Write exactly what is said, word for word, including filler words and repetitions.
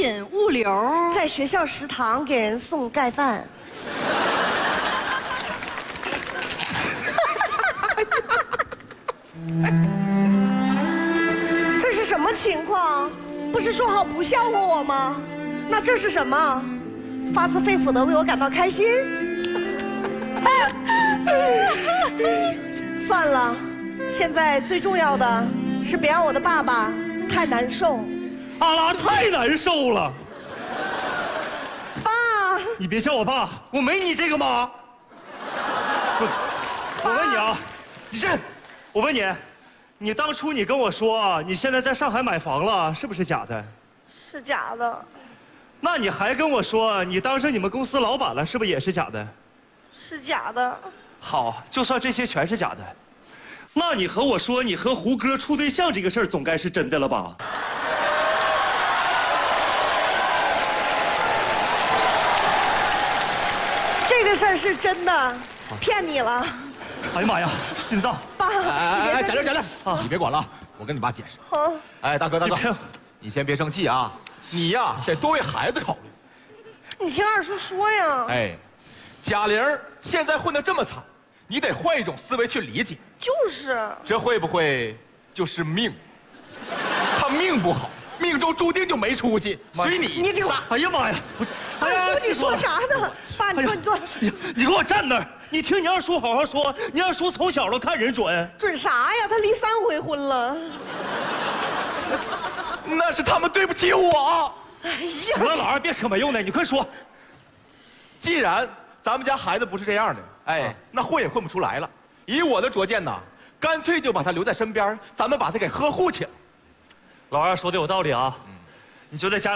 引物流， 在学校食堂给人送盖饭。这是什么情况？不是说好不笑话我吗？那这是什么？发自肺腑的为我感到开心？算了，现在最重要的是别让我的爸爸太难受。 阿拉太难受了。 爸， 你别叫我爸，我没你这个妈。我问你啊，你这，我问你，你当初你跟我说你现在在上海买房了，是不是假的？ 是假的。 那你还跟我说你当上你们公司老板了，是不是也是假的？ 是假的。 好，就算这些全是假的，那你和我说你和胡歌处对象这个事儿，总该是真的了吧？ 这个事儿是真的，骗你了。 哎呀妈呀，心脏！ 爸， 哎哎，贾玲贾玲， 啊你别管了，我跟你爸解释。 好， 哎，大哥大哥你别， 你先别生气啊，你呀得多为孩子考虑。 你听二叔说呀。 哎，贾玲现在混得这么惨，你得换一种思维去理解。 就是。 这会不会就是命？他命不好，命中注定就没出息，所以你你给我， 哎呀妈呀！不是，哎呀二叔你说啥呢？爸，你坐你坐。 你你给我站那儿！你听你二叔好好说，你二叔从小都看人准。 准啥呀？他离三回婚了。 那是他们对不起我。 哎行了， 呀， 老二别扯没用的，你快说。 既然咱们家孩子不是这样的，哎，那混也混不出来了。以我的拙见呐，干脆就把他留在身边，咱们把他给呵护起来。 老二说的有道理啊，你就在家。